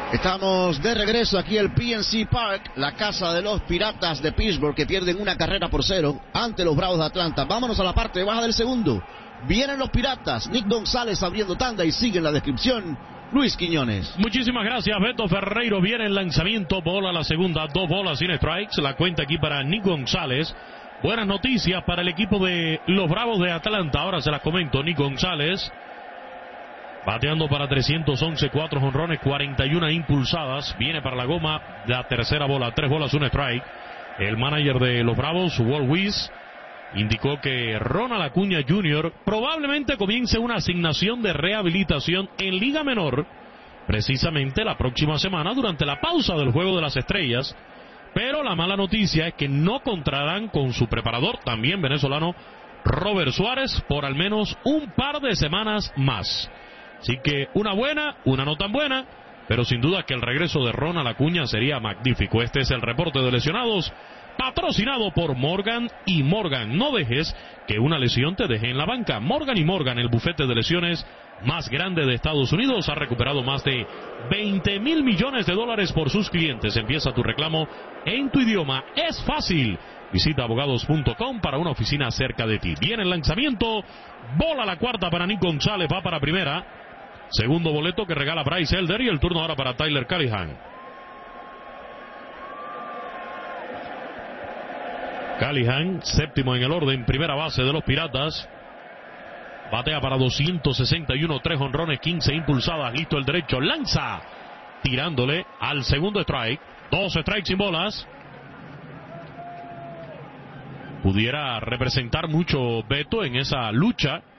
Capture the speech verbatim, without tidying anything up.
Estamos de regreso aquí al P N C Park, la casa de los Piratas de Pittsburgh, que pierden una carrera por cero ante los Bravos de Atlanta. Vámonos a la parte baja del segundo. Vienen los Piratas, Nick González abriendo tanda y sigue en la descripción Luis Quiñones. Muchísimas gracias, Beto Ferreiro. Viene el lanzamiento, bola a la segunda, dos bolas sin strikes. La cuenta aquí para Nick González. Buenas noticias para el equipo de los Bravos de Atlanta. Ahora se las comento. Nick González bateando para trescientos once, cuatro jonrones, cuarenta y una impulsadas. Viene para la goma, la tercera bola, tres bolas, un strike. El manager de los Bravos, Walt Weiss, indicó que Ronald Acuña junior probablemente comience una asignación de rehabilitación en Liga Menor, precisamente la próxima semana durante la pausa del Juego de las Estrellas. Pero la mala noticia es que no contarán con su preparador, también venezolano, Robert Suárez, por al menos un par de semanas más. Así que una buena, una no tan buena, pero sin duda que el regreso de Ronald Acuña sería magnífico. Este es el reporte de lesionados, patrocinado por Morgan y Morgan. No dejes que una lesión te deje en la banca. Morgan y Morgan, el bufete de lesiones más grande de Estados Unidos, ha recuperado más de veinte mil millones de dólares por sus clientes. Empieza tu reclamo en tu idioma. Es fácil. Visita abogados punto com para una oficina cerca de ti. Viene el lanzamiento. Bola la cuarta para Nick González. Va para primera. Segundo boleto que regala Bryce Elder y el turno ahora para Tyler Callihan. Callihan, séptimo en el orden, primera base de los Piratas. Batea para doscientos sesenta y uno, tres jonrones, quince impulsadas. Listo el derecho, lanza. Tirándole al segundo strike. Dos strikes sin bolas. Pudiera representar mucho Beto en esa lucha